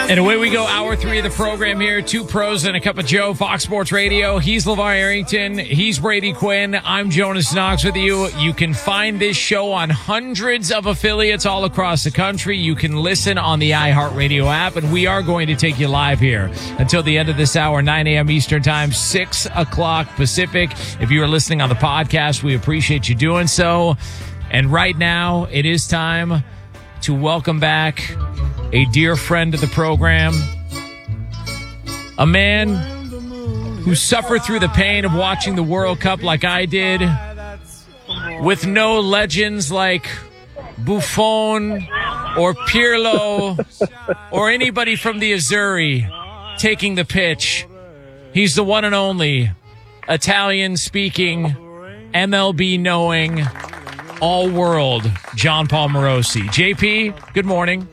And away we go, hour 3 of the program here. 2 pros and a cup of Joe, Fox Sports Radio. He's LeVar Arrington. He's Brady Quinn. I'm Jonas Knox with you. You can find this show on hundreds of affiliates all across the country. You can listen on the iHeartRadio app, and we are going to take you live here until the end of this hour, 9 a.m. Eastern Time, 6 o'clock Pacific. If you are listening on the podcast, we appreciate you doing so. And right now, it is time to welcome back a dear friend of the program, a man who suffered through the pain of watching the World Cup like I did, with no legends like Buffon or Pirlo or anybody from the Azzurri taking the pitch. He's the one and only Italian-speaking, MLB-knowing, all-world John Paul Morosi. JP, good morning.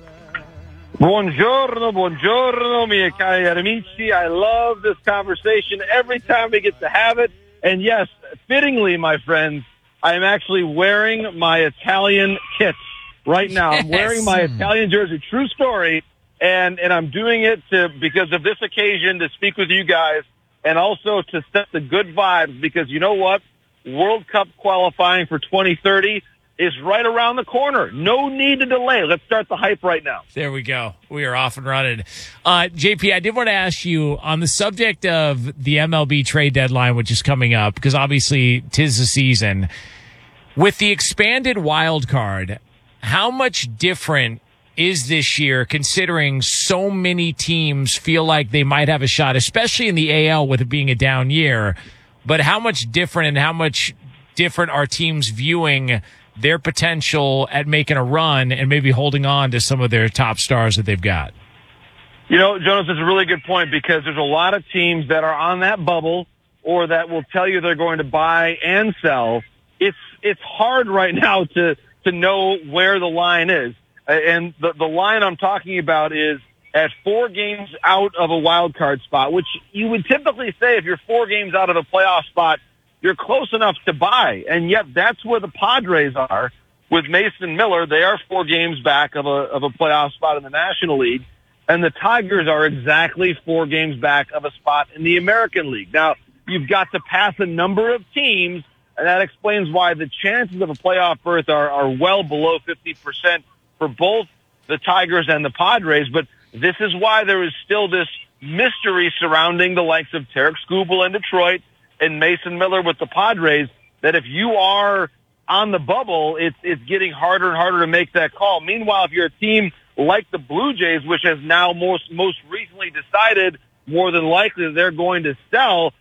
Buongiorno, miei cari amici. I love this conversation every time we get to have it. And yes, fittingly, my friends, I am actually wearing my Italian kit right now. I'm wearing my Italian jersey. True story. And I'm doing it because of this occasion, to speak with you guys and also to set the good vibes, because you know what? World Cup qualifying for 2030 is right around the corner. No need to delay. Let's start the hype right now. There we go. We are off and running. JP, I did want to ask you on the subject of the MLB trade deadline, which is coming up, because obviously 'tis the season. With the expanded wild card, how much different is this year, considering so many teams feel like they might have a shot, especially in the AL with it being a down year? But how much different and how much different are teams viewing their potential at making a run and maybe holding on to some of their top stars that they've got? You know, Jonas, it's a really good point, because there's a lot of teams that are on that bubble or that will tell you they're going to buy and sell. It's hard right now to know where the line is. And the line I'm talking about is at 4 games out of a wild card spot, which you would typically say if you're 4 games out of a playoff spot, you're close enough to buy. And yet that's where the Padres are with Mason Miller. They are 4 games back of a playoff spot in the National League. And the Tigers are exactly 4 games back of a spot in the American League. Now, you've got to pass a number of teams, and that explains why the chances of a playoff berth are well below 50% for both the Tigers and the Padres. But this is why there is still this mystery surrounding the likes of Tarek Skubal in Detroit and Mason Miller with the Padres, that if you are on the bubble, it's getting harder and harder to make that call. Meanwhile, if you're a team like the Blue Jays, which has now most recently decided more than likely that they're going to sell,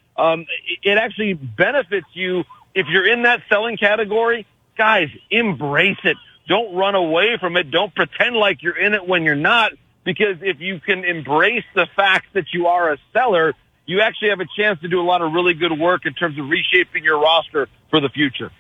it actually benefits you if you're in that selling category. Guys, embrace it. Don't run away from it. Don't pretend like you're in it when you're not, because if you can embrace the fact that you are a seller, you actually have a chance to do a lot of really good work in terms of reshaping your roster for the future.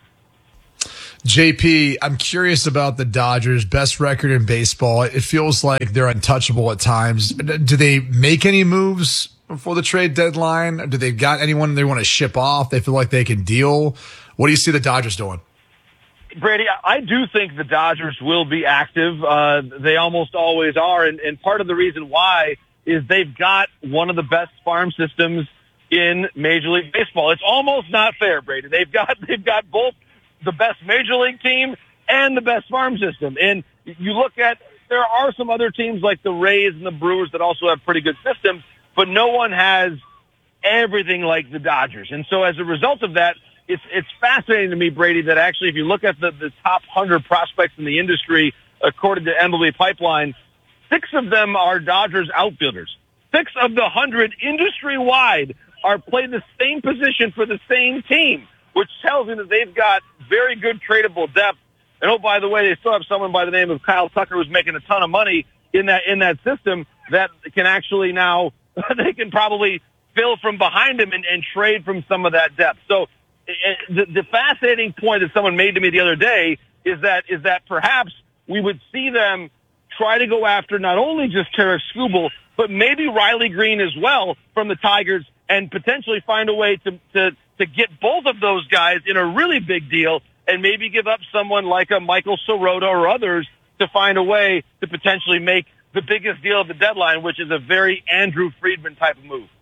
JP, I'm curious about the Dodgers' best record in baseball. It feels like they're untouchable at times. Do they make any moves before the trade deadline? Do they got anyone they want to ship off? They feel like they can deal. What do you see the Dodgers doing? Brady, I do think the Dodgers will be active. They almost always are. And part of the reason why is they've got one of the best farm systems in Major League Baseball. It's almost not fair, Brady. They've got both the best Major League team and the best farm system. And you look at, there are some other teams like the Rays and the Brewers that also have pretty good systems, but no one has everything like the Dodgers. And so as a result of that, it's fascinating to me, Brady, that actually if you look at the top 100 prospects in the industry, according to MLB Pipeline, 6 of them are Dodgers outfielders. 6 of the 100 industry-wide are playing the same position for the same team, which tells me that they've got very good tradable depth. And oh, by the way, they still have someone by the name of Kyle Tucker who's making a ton of money in that system that can actually now, they can probably fill from behind him and trade from some of that depth. So the fascinating point that someone made to me the other day is that perhaps we would see them try to go after not only just Tarek Skubal, but maybe Riley Green as well from the Tigers, and potentially find a way to get both of those guys in a really big deal, and maybe give up someone like a Michael Soroka or others to find a way to potentially make the biggest deal of the deadline, which is a very Andrew Friedman type of move.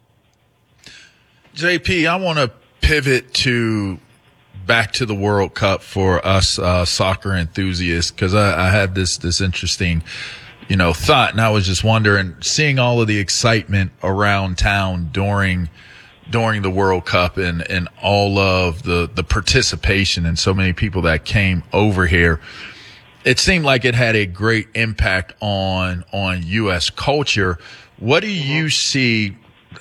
JP, I want to pivot back to the World Cup for us soccer enthusiasts, because I had this interesting thought, and I was just wondering, seeing all of the excitement around town during the World Cup and all of the participation and so many people that came over here, it seemed like it had a great impact on U.S. culture. What do you see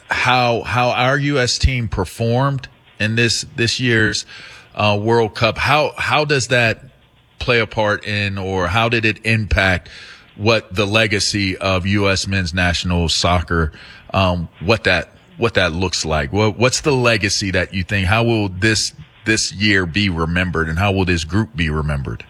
how our U.S. team performed in this year's World Cup? How does that play a part in, or how did it impact what the legacy of U.S. men's national soccer, what that looks like? What's the legacy that you think? How will this year be remembered, and how will this group be remembered?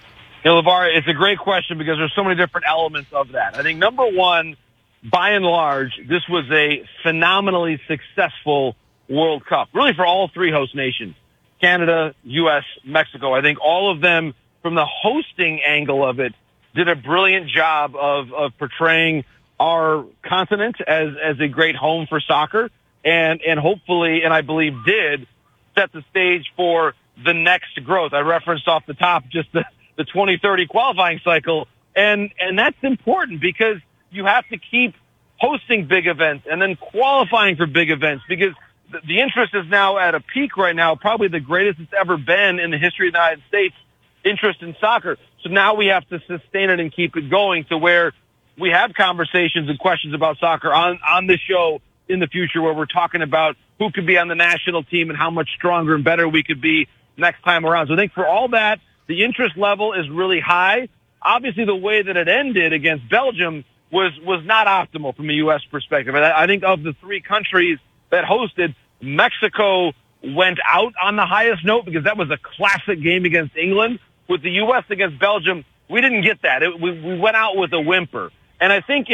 LeVar, it's a great question because there's so many different elements of that. I think number one, by and large, this was a phenomenally successful World Cup, really for all three host nations, Canada, U.S., Mexico. I think all of them, from the hosting angle of it, did a brilliant job of portraying our continent as a great home for soccer, and hopefully, and I believe did, set the stage for the next growth. I referenced off the top just the 2030 qualifying cycle, and that's important because you have to keep hosting big events and then qualifying for big events, because the interest is now at a peak right now, probably the greatest it's ever been in the history of the United States, interest in soccer. So now we have to sustain it and keep it going to where we have conversations and questions about soccer on this show in the future, where we're talking about who could be on the national team and how much stronger and better we could be next time around. So I think for all that, the interest level is really high. Obviously, the way that it ended against Belgium was not optimal from a U.S. perspective. I think of the three countries that hosted, Mexico went out on the highest note because that was a classic game against England. With the U.S. against Belgium, we didn't get that. We went out with a whimper. And I think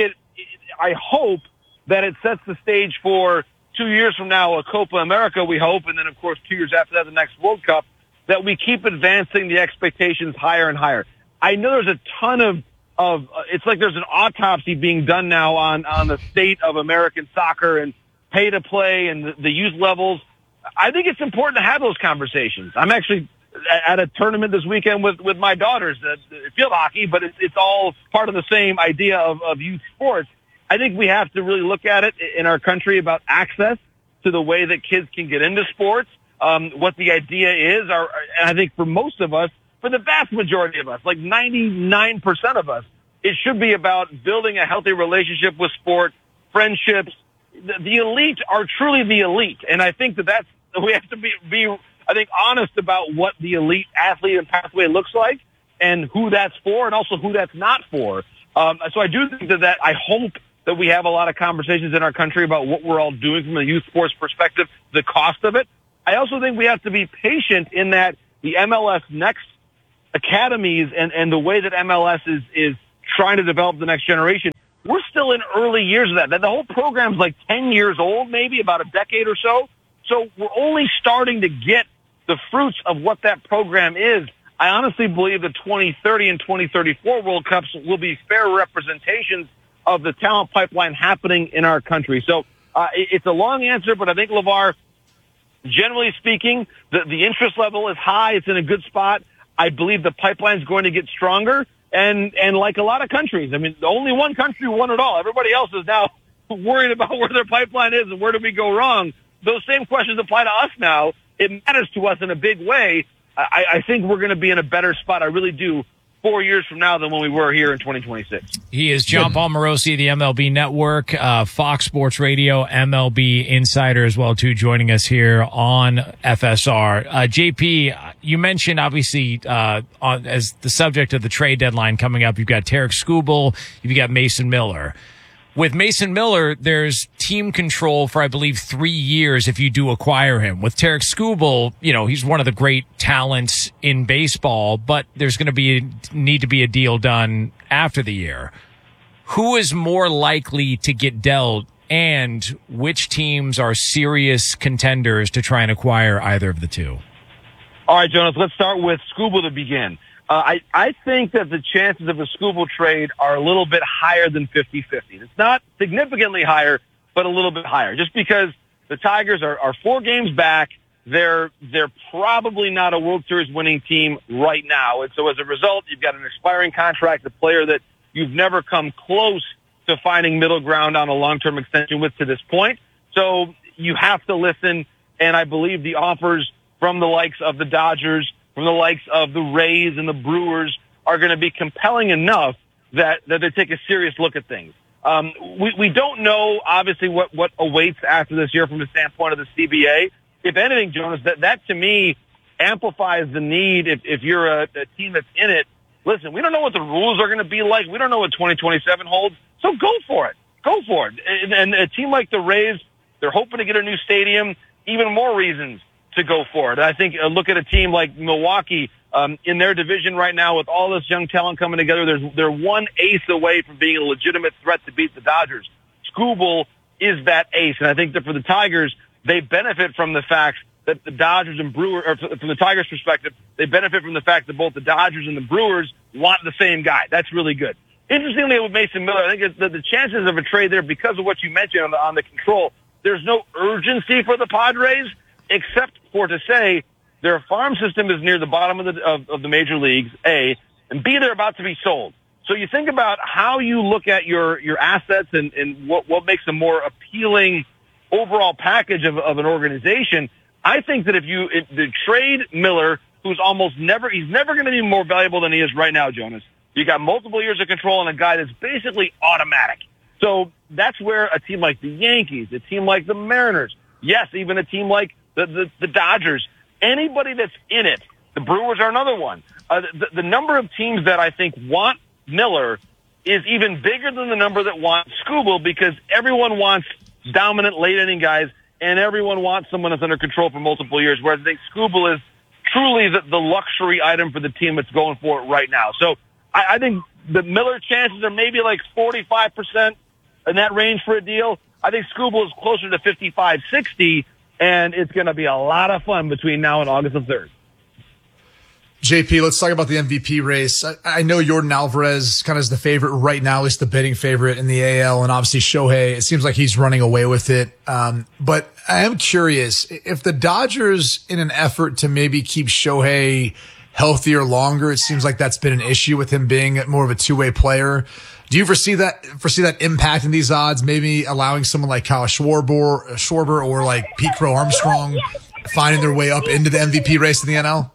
I hope that it sets the stage for 2 years from now, a Copa America, we hope, and then, of course, 2 years after that, the next World Cup, that we keep advancing the expectations higher and higher. I know there's a ton of it's like there's an autopsy being done now on the state of American soccer and pay to play and the youth levels. I think it's important to have those conversations. I'm actually at a tournament this weekend with my daughters, field hockey, but it's all part of the same idea of youth sports. I think we have to really look at it in our country about access to the way that kids can get into sports. What the idea is, and I think for most of us, for the vast majority of us, like 99% of us, it should be about building a healthy relationship with sport, friendships. The elite are truly the elite, and I think that's we have to be I think honest about what the elite athlete and pathway looks like, and who that's for, and also who that's not for. So I do think that I hope that we have a lot of conversations in our country about what we're all doing from a youth sports perspective, the cost of it. I also think we have to be patient in that the MLS Next academies and the way that MLS is trying to develop the next generation, we're still in early years of that. The whole program's like 10 years old, maybe about a decade or so. So we're only starting to get the fruits of what that program is. I honestly believe the 2030 and 2034 World Cups will be fair representations of the talent pipeline happening in our country. So it's a long answer, but I think, LeVar, generally speaking, the interest level is high. It's in a good spot. I believe the pipeline's going to get stronger. And like a lot of countries, I mean, only one country won it all. Everybody else is now worried about where their pipeline is and where do we go wrong. Those same questions apply to us now. It matters to us in a big way. I think we're going to be in a better spot. I really do. 4 years from now than when we were here in 2026. He is John Paul Morosi of the MLB Network, Fox Sports Radio, MLB Insider as well, too, joining us here on FSR. JP, you mentioned, obviously, as the subject of the trade deadline coming up, you've got Tarek Skubal, you've got Mason Miller. With Mason Miller, there's team control for, I believe, 3 years if you do acquire him. With Tarek Skubal, he's one of the great talents in baseball, but there's going to need to be a deal done after the year. Who is more likely to get dealt, and which teams are serious contenders to try and acquire either of the two? All right, Jonas, let's start with Skubal to begin. I think that the chances of a Skubal trade are a little bit higher than 50-50. It's not significantly higher, but a little bit higher, just because the Tigers are 4 games back. They're probably not a World Series winning team right now. And so as a result, you've got an expiring contract, a player that you've never come close to finding middle ground on a long-term extension with to this point. So you have to listen, and I believe the offers from the likes of the Dodgers, from the likes of the Rays and the Brewers are going to be compelling enough that they take a serious look at things. We don't know, obviously, what awaits after this year from the standpoint of the CBA. If anything, Jonas, that to me amplifies the need if you're a team that's in it. Listen, we don't know what the rules are going to be like. We don't know what 2027 holds. So go for it. Go for it. And a team like the Rays, they're hoping to get a new stadium. Even more reasons to go for it. I think look at a team like Milwaukee in their division right now with all this young talent coming together. They're one ace away from being a legitimate threat to beat the Dodgers. Skubal is that ace, and I think that for the Tigers, they benefit from the fact that the Dodgers and Brewers, or from the Tigers' perspective, they benefit from the fact that both the Dodgers and the Brewers want the same guy. That's really good. Interestingly, with Mason Miller, I think the chances of a trade there, because of what you mentioned on the control, there's no urgency for the Padres, except for to say their farm system is near the bottom of the major leagues, A, and B, they're about to be sold. So you think about how you look at your assets and what makes a more appealing overall package of an organization. I think that if the trade Miller, who's he's never going to be more valuable than he is right now, Jonas. You got multiple years of control on a guy that's basically automatic. So that's where a team like the Yankees, a team like the Mariners, yes, even a team like the Dodgers, anybody that's in it, the Brewers are another one. The number of teams that I think want Miller is even bigger than the number that want Skubal, because everyone wants dominant late inning guys, and everyone wants someone that's under control for multiple years, whereas I think Skubal is truly the luxury item for the team that's going for it right now. So I think the Miller chances are maybe like 45% in that range for a deal. I think Skubal is closer to 55, 60, and it's going to be a lot of fun between now and August the 3rd. JP, let's talk about the MVP race. I know Yordan Alvarez kind of is the favorite right now, at least the betting favorite in the AL, and obviously Shohei, it seems like he's running away with it. But I am curious, if the Dodgers, in an effort to maybe keep Shohei healthier longer, it seems like that's been an issue with him being more of a two-way player. Do you foresee that impact in these odds, maybe allowing someone like Kyle Schwarber or like Pete Crow Armstrong finding their way up into the MVP race in the NL?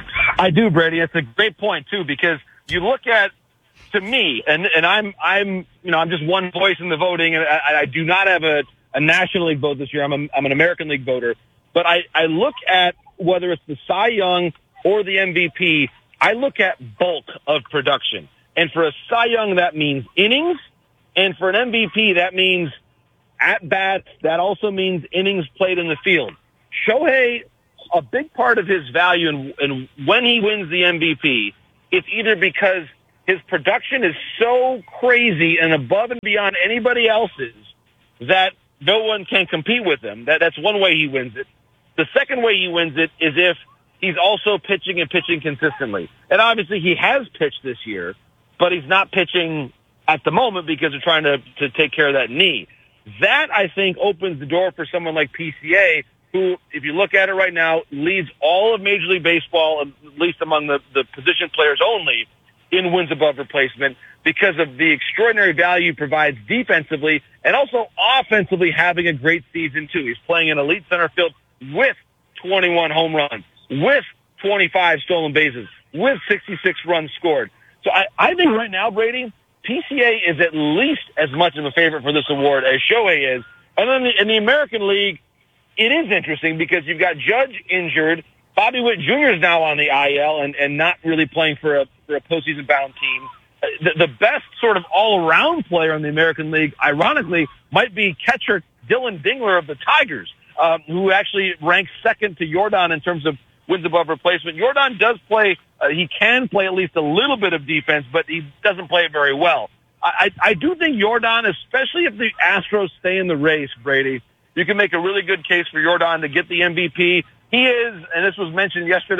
I do, Brady. It's a great point too, because you look at, to me, and I'm just one voice in the voting, and I do not have a National League vote this year. I'm an American League voter, but I look at whether it's the Cy Young or the MVP. I look at bulk of production, and for a Cy Young that means innings, and for an MVP that means at bats. That also means innings played in the field. Shohei, a big part of his value and when he wins the MVP, it's either because his production is so crazy and above and beyond anybody else's that no one can compete with him. That's one way he wins it. The second way he wins it is if he's also pitching and pitching consistently. And obviously he has pitched this year, but he's not pitching at the moment because they're trying to take care of that knee. That, I think, opens the door for someone like PCA, who, if you look at it right now, leads all of Major League Baseball, at least among the position players only, in wins above replacement because of the extraordinary value he provides defensively and also offensively having a great season, too. He's playing in elite center field with 21 home runs, with 25 stolen bases, with 66 runs scored. So I think right now, Brady, PCA is at least as much of a favorite for this award as Shohei is. And then in the American League, it is interesting because you've got Judge injured. Bobby Witt Jr. is now on the IL and not really playing for a postseason bound team. The best sort of all-around player in the American League, ironically, might be catcher Dylan Dingler of the Tigers, who actually ranks second to Yordan in terms of wins above replacement. Yordan does play, he can play at least a little bit of defense, but he doesn't play it very well. I do think Yordan, especially if the Astros stay in the race, Brady, you can make a really good case for Yordan to get the MVP. He is, and this was mentioned yesterday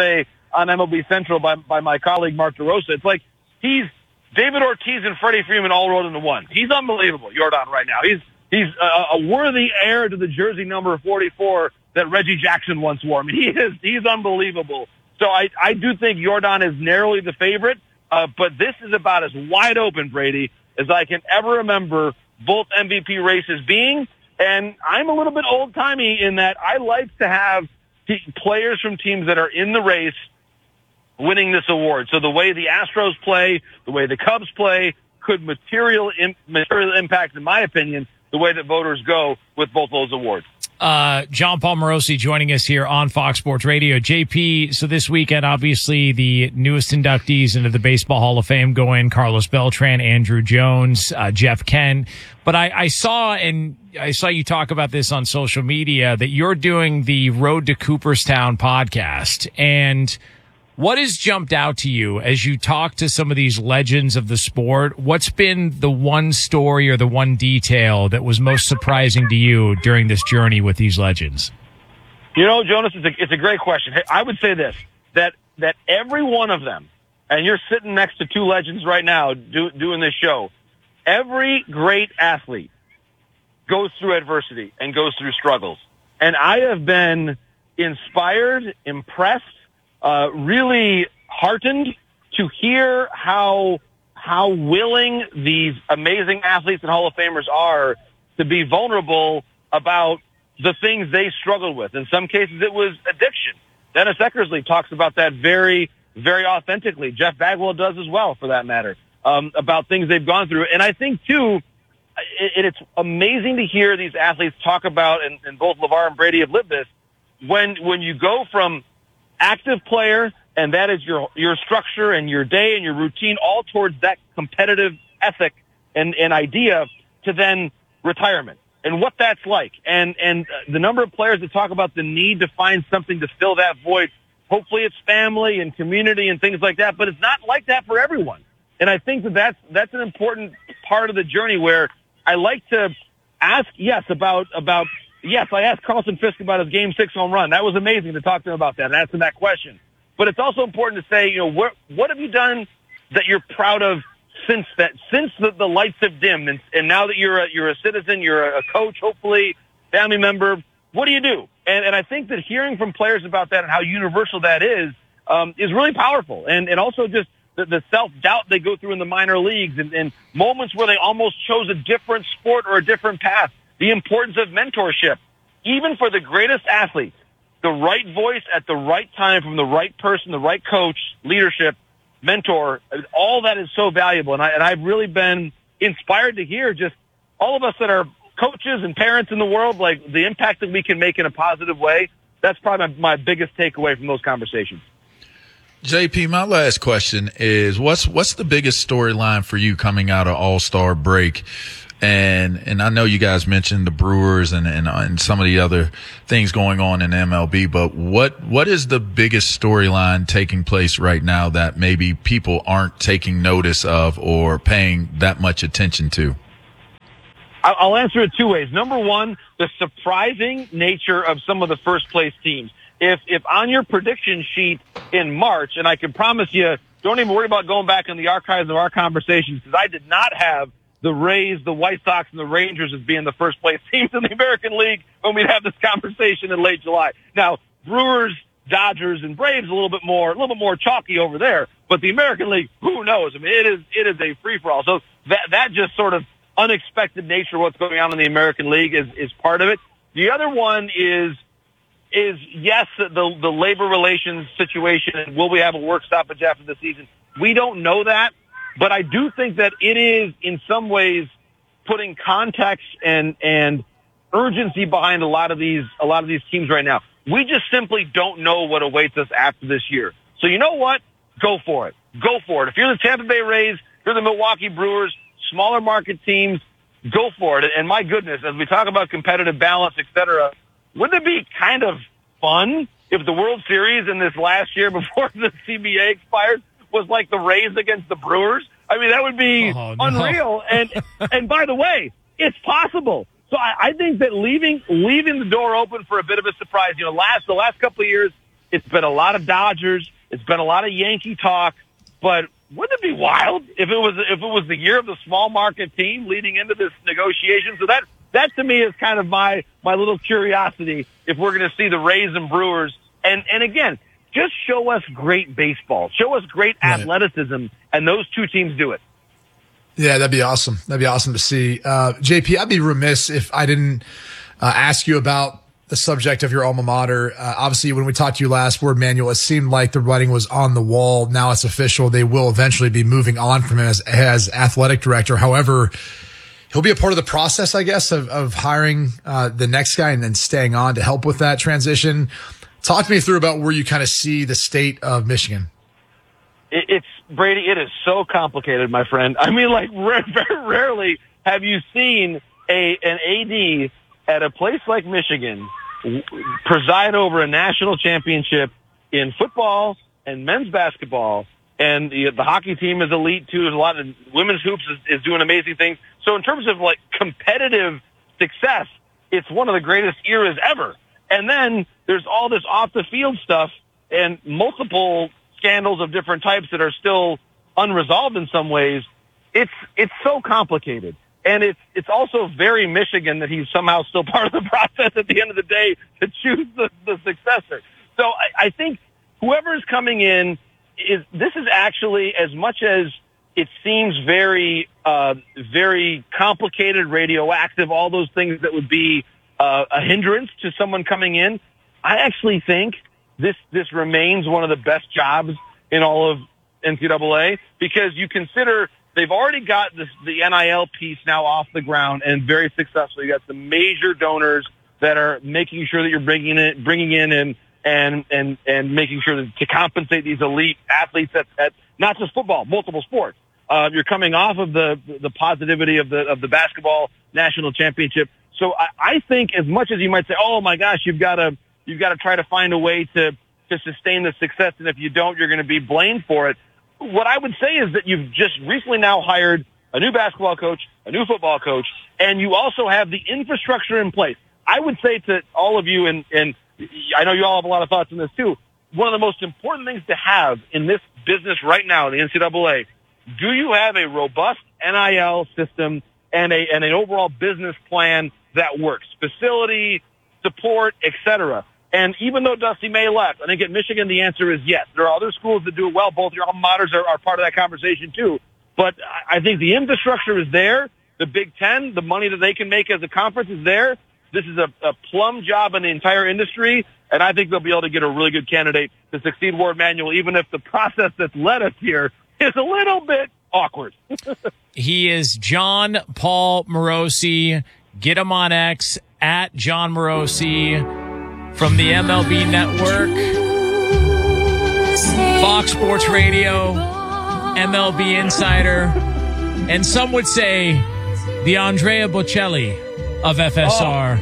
on MLB Central by my colleague Mark DeRosa. It's like he's David Ortiz and Freddie Freeman all rolled into one. He's unbelievable, Yordan, right now. He's a worthy heir to the jersey number 44 that Reggie Jackson once wore. I mean, he's unbelievable. So I do think Yordan is narrowly the favorite, but this is about as wide open, Brady, as I can ever remember both MVP races being. And I'm a little bit old-timey in that I like to have players from teams that are in the race winning this award. So the way the Astros play, the way the Cubs play, could material impact, in my opinion, the way that voters go with both those awards. John Paul Morosi joining us here on Fox Sports Radio. JP, so this weekend, obviously, the newest inductees into the Baseball Hall of Fame go in: Carlos Beltran, Andruw Jones, Jeff Kent. But I saw you talk about this on social media, that you're doing the Road to Cooperstown podcast. And what has jumped out to you as you talk to some of these legends of the sport? What's been the one story or the one detail that was most surprising to you during this journey with these legends? You know, Jonas, it's a great question. Hey, I would say this, that every one of them, and you're sitting next to two legends right now doing this show, every great athlete goes through adversity and goes through struggles. And I have been inspired, impressed, really heartened to hear how willing these amazing athletes and Hall of Famers are to be vulnerable about the things they struggled with. In some cases, it was addiction. Dennis Eckersley talks about that very, very authentically. Jeff Bagwell does as well, for that matter, about things they've gone through. And I think, too, it's amazing to hear these athletes talk about, and both LeVar and Brady have lived this, when you go from active player, and that is your structure and your day and your routine, all towards that competitive ethic and idea, to then retirement and what that's like. And the number of players that talk about the need to find something to fill that void. Hopefully it's family and community and things like that, but it's not like that for everyone. And I think that's an important part of the journey, where I like to ask, I asked Carlton Fisk about his Game 6 home run. That was amazing to talk to him about that and ask him that question. But it's also important to say, what have you done that you're proud of since the lights have dimmed, and now that you're a citizen, you're a coach, hopefully family member. What do you do? And I think that hearing from players about that and how universal that is really powerful. And also just the self-doubt they go through in the minor leagues, and moments where they almost chose a different sport or a different path. The importance of mentorship, even for the greatest athletes, the right voice at the right time from the right person, the right coach, leadership, mentor, all that is so valuable. And I've really been inspired to hear just all of us that are coaches and parents in the world, like the impact that we can make in a positive way. That's probably my biggest takeaway from those conversations. JP, my last question is, what's the biggest storyline for you coming out of All-Star break? And I know you guys mentioned the Brewers and some of the other things going on in MLB, but what is the biggest storyline taking place right now that maybe people aren't taking notice of or paying that much attention to? I'll answer it two ways. Number one, the surprising nature of some of the first place teams. If on your prediction sheet in March, and I can promise you, don't even worry about going back in the archives of our conversations, because I did not have the Rays, the White Sox, and the Rangers as being the first place teams in the American League when we'd have this conversation in late July. Now, Brewers, Dodgers, and Braves a little bit more chalky over there, but the American League, who knows? I mean, it is a free for all. So that just sort of unexpected nature of what's going on in the American League is part of it. The other one is yes, the labor relations situation, and will we have a work stoppage after the season? We don't know that. But I do think that it is, in some ways, putting context and urgency behind a lot of these teams right now. We just simply don't know what awaits us after this year. So you know what? Go for it. Go for it. If you're the Tampa Bay Rays, you're the Milwaukee Brewers, smaller market teams, go for it. And my goodness, as we talk about competitive balance, et cetera, wouldn't it be kind of fun if the World Series in this last year before the CBA expired was like the Rays against the Brewers? I mean, that would be unreal. And by the way, it's possible. So I think that leaving the door open for a bit of a surprise. The last couple of years, it's been a lot of Dodgers, It's been a lot of Yankee talk, but wouldn't it be wild if it was the year of the small market team leading into this negotiation? So that to me is kind of my little curiosity if we're going to see the Rays and Brewers. And again, just show us great baseball, show us great athleticism, and those two teams do it. Yeah, that'd be awesome. That'd be awesome to see. JP, I'd be remiss if I didn't ask you about the subject of your alma mater. Obviously, when we talked to you last, Ward Manuel, it seemed like the writing was on the wall. Now it's official. They will eventually be moving on from him as athletic director. However, he'll be a part of the process, I guess, of hiring the next guy and then staying on to help with that transition. Talk to me through about where you kind of see the state of Michigan. It's Brady. It is so complicated, my friend. I mean, like very rarely have you seen an AD at a place like Michigan preside over a national championship in football and men's basketball, and the hockey team is elite too. There's a lot of women's hoops is doing amazing things. So in terms of like competitive success, it's one of the greatest eras ever. And then there's all this off the field stuff and multiple scandals of different types that are still unresolved in some ways. It's so complicated. And it's also very Michigan that he's somehow still part of the process at the end of the day to choose the successor. So I think whoever is coming in this is actually, as much as it seems very, very complicated, radioactive, all those things that would be a hindrance to someone coming in. I actually think this remains one of the best jobs in all of NCAA because you consider they've already got the NIL piece now off the ground and very successful. You got some major donors that are making sure that you're bringing in and making sure to compensate these elite athletes at not just football, multiple sports. You're coming off of the positivity of the basketball national championship. So I think as much as you might say, oh my gosh, you've got to try to find a way to sustain the success, and if you don't, you're going to be blamed for it. What I would say is that you've just recently now hired a new basketball coach, a new football coach, and you also have the infrastructure in place. I would say to all of you, and I know you all have a lot of thoughts on this too, one of the most important things to have in this business right now in the NCAA, do you have a robust NIL system and an overall business plan that works? Facility, support, etc. And even though Dusty May left, I think at Michigan the answer is yes. There are other schools that do it well. Both your alma maters are part of that conversation too. But I think the infrastructure is there. The Big Ten, the money that they can make as a conference is there. This is a plum job in the entire industry, and I think they'll be able to get a really good candidate to succeed Ward Manuel, even if the process that's led us here is a little bit awkward. He is John Paul Morosi. Get him on X at John Morosi from the MLB Network, Fox Sports Radio, MLB Insider, and some would say the Andrea Bocelli of FSR.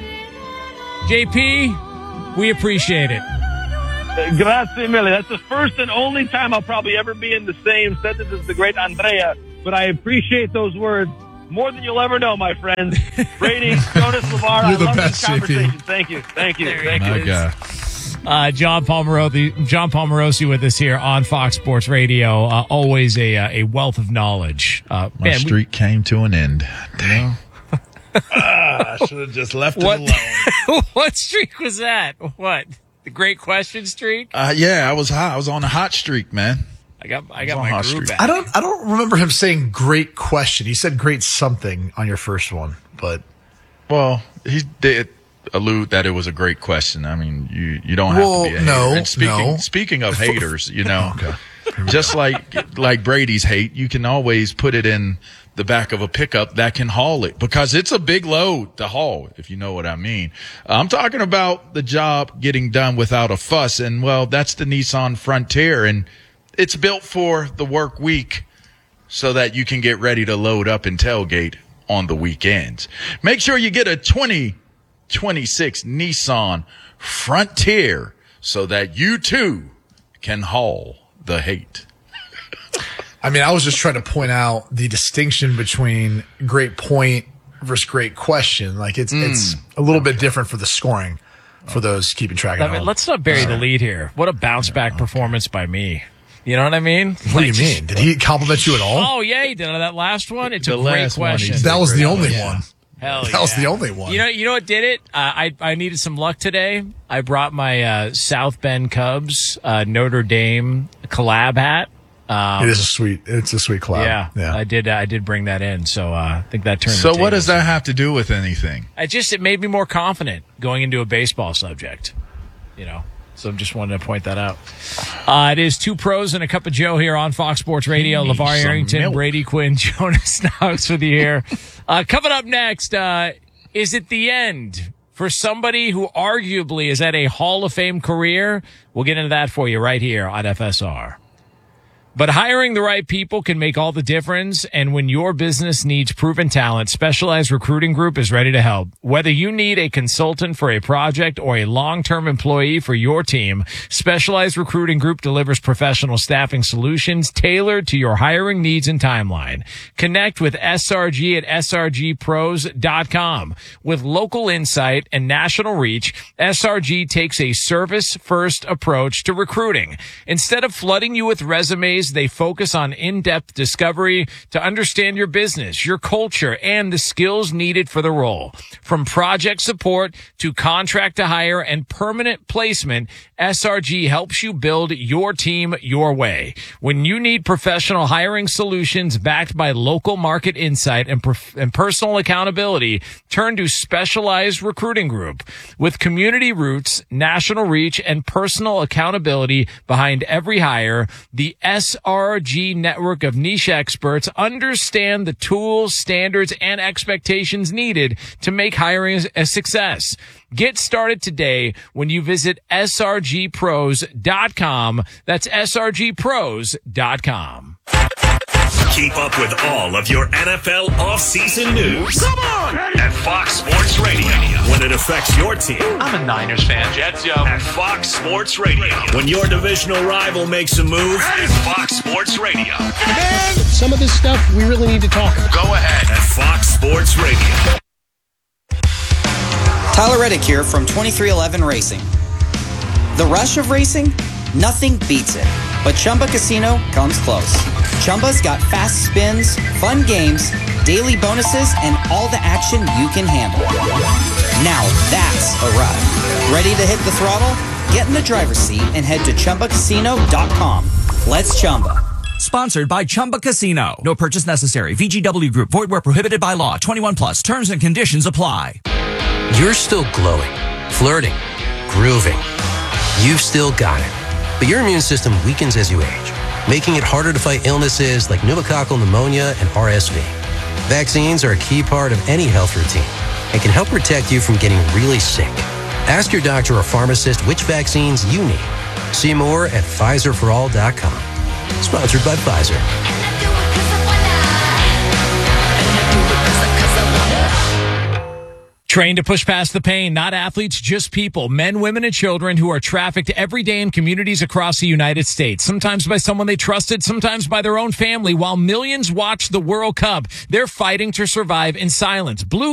JP, we appreciate it. Grazie mille. That's the first and only time I'll probably ever be in the same sentence as the great Andrea, but I appreciate those words more than you'll ever know, my friends. Brady, Jonas, LeVar, You're the I love best, this conversation. JP. Thank you. Okay. John Paul Morosi with us here on Fox Sports Radio. Always a wealth of knowledge. My streak came to an end. Dang. I should have just left it alone. What streak was that? What? The great question streak? Yeah, I was hot. I was on a hot streak, man. I got my groove back. I don't remember him saying great question. He said great something on your first one, but well, he did allude that it was a great question. I mean, you don't have to be a hater. And speaking of haters, you know, just like Brady's hate, you can always put it in the back of a pickup that can haul it because it's a big load to haul, if you know what I mean. I'm talking about the job getting done without a fuss, and well, that's the Nissan Frontier, and it's built for the work week so that you can get ready to load up and tailgate on the weekends. Make sure you get a 2026 Nissan Frontier so that you too can haul the hate. I mean, I was just trying to point out the distinction between great point versus great question. Like it's a little bit different for the scoring. for those keeping track at home. Let's not bury the lead here. What a bounce back performance by me. You know what I mean? What do you mean? Did he compliment you at all? Oh, yeah, he did on that last one. It's a The great last one, question. he That was the only Yeah. one. Hell That was yeah. the only one. You know what did it? I needed some luck today. I brought my South Bend Cubs Notre Dame collab hat. It's a sweet collab. Yeah, I did bring that in, so I think that turned. So the what does tables. that have to do with anything? It made me more confident going into a baseball subject. You know. So just wanted to point that out. It is Two Pros and a Cup of Joe here on Fox Sports Radio. Need LeVar some Arrington, milk. Brady Quinn, Jonas Knox with you here. Coming up next, is it the end for somebody who arguably is at a Hall of Fame career? We'll get into that for you right here on FSR. But hiring the right people can make all the difference. And when your business needs proven talent, Specialized Recruiting Group is ready to help. Whether you need a consultant for a project or a long-term employee for your team, Specialized Recruiting Group delivers professional staffing solutions tailored to your hiring needs and timeline. Connect with SRG at srgpros.com. With local insight and national reach, SRG takes a service-first approach to recruiting. Instead of flooding you with resumes, they focus on in-depth discovery to understand your business, your culture, and the skills needed for the role. From project support to contract to hire and permanent placement, SRG helps you build your team your way. When you need professional hiring solutions backed by local market insight and personal accountability, turn to Specialized Recruiting Group. With community roots, national reach, and personal accountability behind every hire, the SRG network of niche experts understand the tools, standards, and expectations needed to make hiring a success. Get started today when you visit srgpros.com. That's srgpros.com. Keep up with all of your NFL offseason news. Come on! At Fox Sports Radio. When it affects your team. I'm a Niners fan. Jets, yo. At Fox Sports Radio. When your divisional rival makes a move. At Fox Sports Radio. Man, some of this stuff we really need to talk about. Go ahead. At Fox Sports Radio. Tyler Reddick here from 2311 Racing. The rush of racing? Nothing beats it. But Chumba Casino comes close. Chumba's got fast spins, fun games, daily bonuses, and all the action you can handle. Now that's a ride. Ready to hit the throttle? Get in the driver's seat and head to ChumbaCasino.com. Let's Chumba. Sponsored by Chumba Casino. No purchase necessary. VGW Group. Void where prohibited by law. 21 plus. Terms and conditions apply. You're still glowing, flirting, grooving. You've still got it. But your immune system weakens as you age, making it harder to fight illnesses like pneumococcal pneumonia and RSV. Vaccines are a key part of any health routine and can help protect you from getting really sick. Ask your doctor or pharmacist which vaccines you need. See more at PfizerForAll.com. Sponsored by Pfizer. Trained to push past the pain, not athletes, just people, men, women, and children who are trafficked every day in communities across the United States, sometimes by someone they trusted, sometimes by their own family. While millions watch the World Cup, they're fighting to survive in silence. Blue